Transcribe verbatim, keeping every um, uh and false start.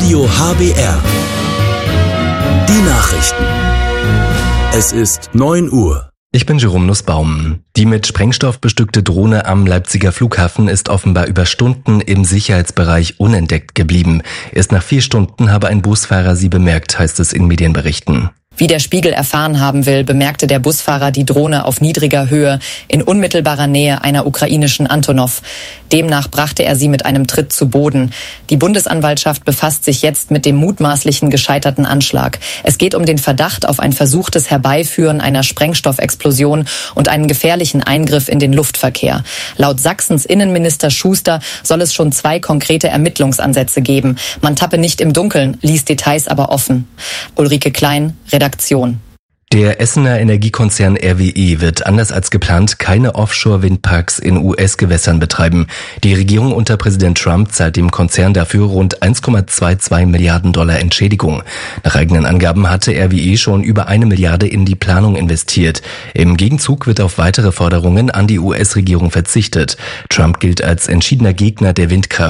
Radio H B R. Die Nachrichten. Es ist neun Uhr. Ich bin Jerome Nussbaum. Die mit Sprengstoff bestückte Drohne am Leipziger Flughafen ist offenbar über Stunden im Sicherheitsbereich unentdeckt geblieben. Erst nach vier Stunden habe ein Busfahrer sie bemerkt, heißt es in Medienberichten. Wie der Spiegel erfahren haben will, bemerkte der Busfahrer die Drohne auf niedriger Höhe in unmittelbarer Nähe einer ukrainischen Antonov. Demnach brachte er sie mit einem Tritt zu Boden. Die Bundesanwaltschaft befasst sich jetzt mit dem mutmaßlichen gescheiterten Anschlag. Es geht um den Verdacht auf ein versuchtes Herbeiführen einer Sprengstoffexplosion und einen gefährlichen Eingriff in den Luftverkehr. Laut Sachsens Innenminister Schuster soll es schon zwei konkrete Ermittlungsansätze geben. Man tappe nicht im Dunkeln, ließ Details aber offen. Ulrike Klein, Redaktion. Der Essener Energiekonzern R W E wird anders als geplant keine Offshore-Windparks in U S-Gewässern betreiben. Die Regierung unter Präsident Trump zahlt dem Konzern dafür rund eins Komma zweiundzwanzig Milliarden Dollar Entschädigung. Nach eigenen Angaben hatte R W E schon über eine Milliarde in die Planung investiert. Im Gegenzug wird auf weitere Forderungen an die U S-Regierung verzichtet. Trump gilt als entschiedener Gegner der Windkraft.